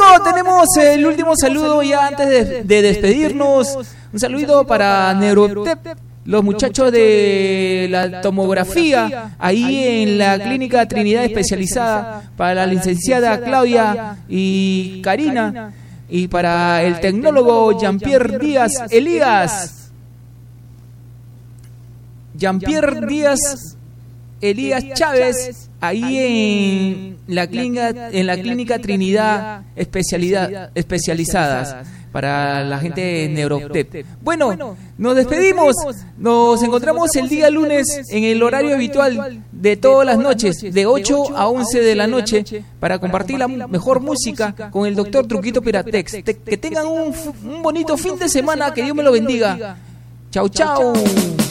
tenemos el último saludo ya antes de despedirnos. Un saludito para Neurotep, los muchachos de la tomografía, ahí en la Clínica Trinidad Especializada, para la licenciada Claudia y Karina, y para el tecnólogo Jean-Pierre Díaz Elías. Jean-Pierre Díaz Elías Chávez, ahí en la clínica Trinidad Especializadas, para la gente de Neurotep. Bueno, nos despedimos, nos encontramos el día lunes en el horario habitual de todas las noches, de 8 a 11 de la noche, para compartir la mejor música con el doctor Truquito Piratex. Que tengan un bonito fin de semana, que Dios me lo bendiga. Chau, chau.